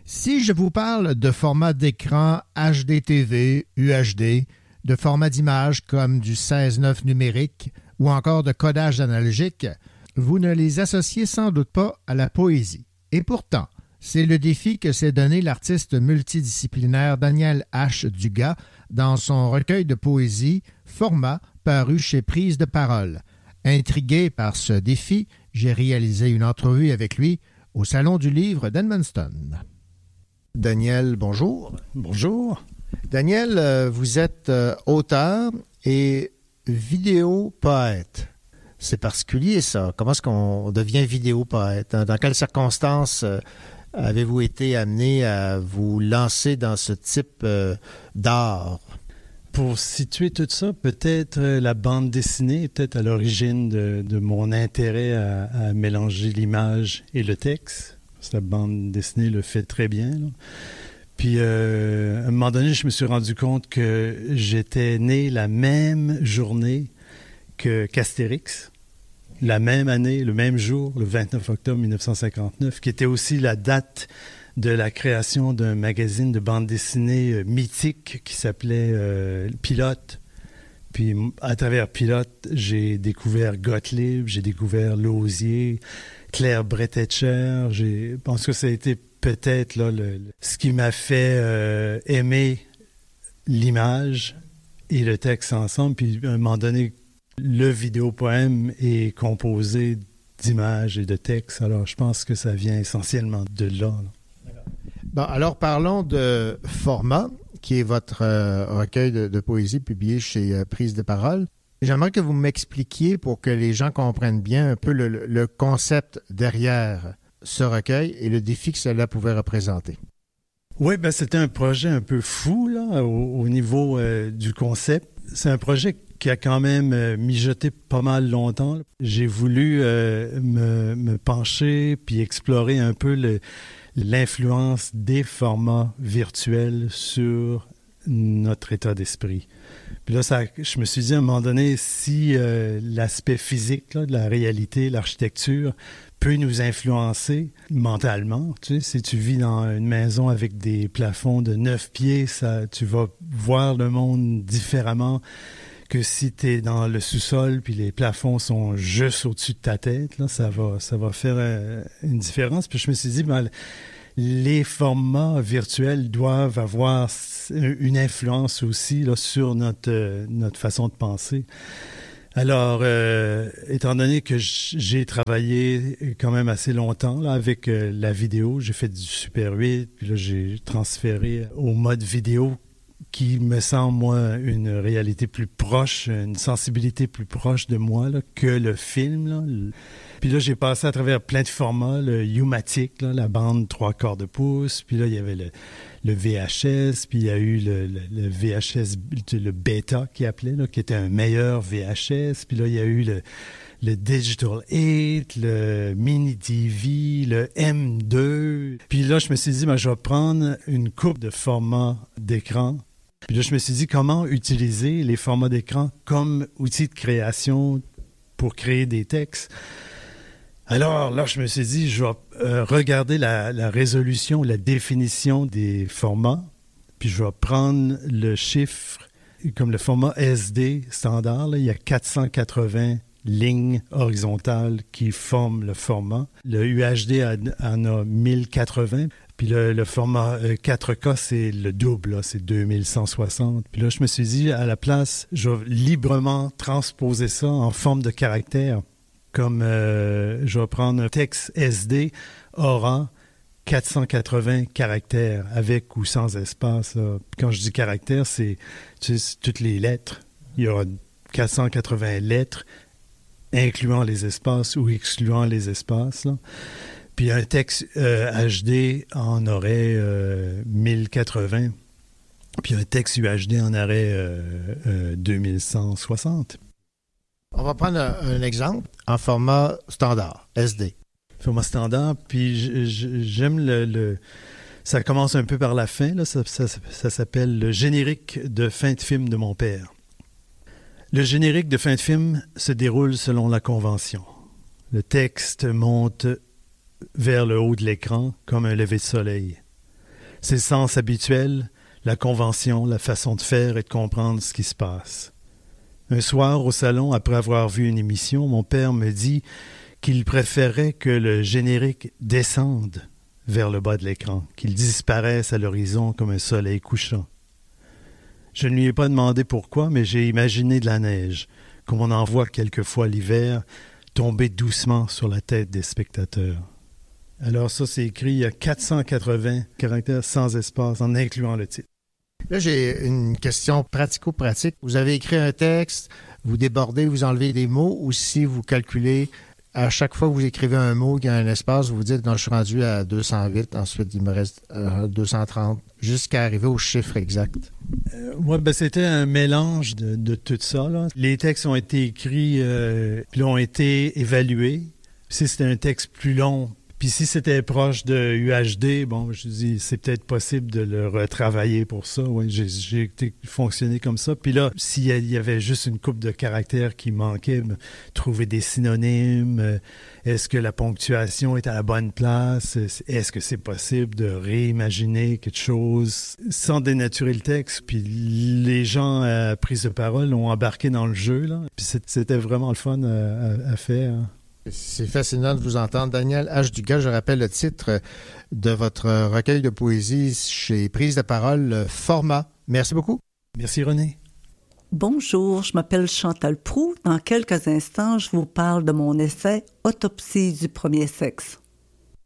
Si je vous parle de format d'écran HDTV, UHD, de format d'image comme du 16:9 numérique ou encore de codage analogique, vous ne les associez sans doute pas à la poésie. Et pourtant, c'est le défi que s'est donné l'artiste multidisciplinaire Daniel H. Dugas dans son recueil de poésie « Format » paru chez Prise de Parole. Intrigué par ce défi, j'ai réalisé une entrevue avec lui au Salon du Livre d'Edmundston. Daniel, bonjour. Bonjour. Daniel, vous êtes auteur et vidéo-poète. C'est particulier, ça. Comment est-ce qu'on devient vidéo-poète? Dans quelles circonstances avez-vous été amené à vous lancer dans ce type d'art? Pour situer tout ça, peut-être la bande dessinée est peut-être à l'origine de mon intérêt à mélanger l'image et le texte. La bande dessinée le fait très bien, là. Puis, à un moment donné, je me suis rendu compte que j'étais né la même journée qu'Astérix, la même année, le même jour, le 29 octobre 1959, qui était aussi la date de la création d'un magazine de bande dessinée mythique qui s'appelait Pilote. Puis, à travers Pilote, j'ai découvert Gottlieb, j'ai découvert Lausier, Claire Bretétcher. Je pense que ça a été peut-être là, ce qui m'a fait aimer l'image et le texte ensemble. Puis, à un moment donné, le vidéopoème est composé d'images et de textes. Alors, je pense que ça vient essentiellement de là. Bon, alors, parlons de Format, qui est votre recueil de poésie publié chez Prise de Parole. J'aimerais que vous m'expliquiez, pour que les gens comprennent bien un peu le concept derrière ce recueil et le défi que cela pouvait représenter. Oui, ben c'était un projet un peu fou là, au niveau du concept. C'est un projet qui a quand même mijoté pas mal longtemps. J'ai voulu me pencher puis explorer un peu l'influence des formats virtuels sur notre état d'esprit. Puis là, je me suis dit à un moment donné, si l'aspect physique là, de la réalité, l'architecture, peut nous influencer mentalement, tu sais, si tu vis dans une maison avec des plafonds de 9 pieds, tu vas voir le monde différemment que si tu es dans le sous-sol puis les plafonds sont juste au-dessus de ta tête. Là, ça va faire une différence. Puis je me suis dit, ben, les formats virtuels doivent avoir une influence aussi là, sur notre façon de penser. Alors, étant donné que j'ai travaillé quand même assez longtemps là, avec la vidéo, j'ai fait du Super 8, puis là, j'ai transféré au mode vidéo qui me semble, moi, une réalité plus proche, une sensibilité plus proche de moi là, que le film. Là. Puis là, j'ai passé à travers plein de formats, le U-matic, là, la bande 3/4 de pouce, puis là, il y avait le VHS, puis il y a eu le VHS, le bêta qui appelait, là, qui était un meilleur VHS, puis là, il y a eu le Digital 8, le Mini DV, le M2. Puis là, je me suis dit, ben, je vais prendre une coupe de formats d'écran. Puis là, je me suis dit, comment utiliser les formats d'écran comme outil de création pour créer des textes. Alors là, je me suis dit, je vais regarder la résolution, la définition des formats, puis je vais prendre le chiffre, comme le format SD standard, là, il y a 480 lignes horizontales qui forment le format. Le UHD en a 1080, puis le format 4K, c'est le double, là, c'est 2160. Puis là, je me suis dit, à la place, je vais librement transposer ça en forme de caractère. Comme je vais prendre un texte SD aura 480 caractères, avec ou sans espace. Là. Quand je dis caractères, c'est toutes les lettres. Il y aura 480 lettres, incluant les espaces ou excluant les espaces. Là. Puis un texte HD en aurait 1080. Puis un texte UHD en aurait 2160. On va prendre un exemple en format standard, SD. Format standard, puis j'aime ça commence un peu par la fin, là, ça s'appelle le générique de fin de film de mon père. Le générique de fin de film se déroule selon la convention. Le texte monte vers le haut de l'écran comme un lever de soleil. ses sens habituels, la convention, la façon de faire et de comprendre ce qui se passe. Un soir, au salon, après avoir vu une émission, mon père me dit qu'il préférait que le générique descende vers le bas de l'écran, qu'il disparaisse à l'horizon comme un soleil couchant. Je ne lui ai pas demandé pourquoi, mais j'ai imaginé de la neige, comme on en voit quelquefois l'hiver, tomber doucement sur la tête des spectateurs. Alors ça, c'est écrit, il y a 480 caractères sans espace, en incluant le titre. Là, j'ai une question pratico-pratique. Vous avez écrit un texte, vous débordez, vous enlevez des mots, ou si vous calculez, à chaque fois que vous écrivez un mot qui a un espace, vous dites, non, je suis rendu à 208, ensuite il me reste 230, jusqu'à arriver au chiffre exact. Oui, c'était un mélange de tout ça, là. Les textes ont été écrits, puis ont été évalués. Si c'était un texte plus long, puis si c'était proche de UHD, bon, je dis, c'est peut-être possible de le retravailler pour ça. Oui, j'ai été fonctionné comme ça. Puis là, s'il y avait juste une couple de caractères qui manquaient, trouver des synonymes, est-ce que la ponctuation est à la bonne place? Est-ce que c'est possible de réimaginer quelque chose sans dénaturer le texte? Puis les gens à prise de parole ont embarqué dans le jeu, là. Puis c'était vraiment le fun à faire. C'est fascinant de vous entendre. Daniel H. Dugas, je rappelle le titre de votre recueil de poésie chez Prise de parole, Format. Merci beaucoup. Merci René. Bonjour, je m'appelle Chantal Proulx. Dans quelques instants, je vous parle de mon essai « Autopsie du premier sexe ».